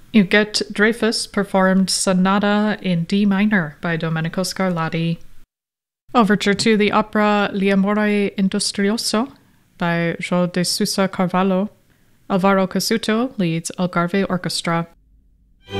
Huguette Dreyfus performed Sonata in D minor by Domenico Scarlatti. Overture to the opera L'amore industrioso by João de Sousa Carvalho. Alvaro Casuto leads Algarve Orchestra.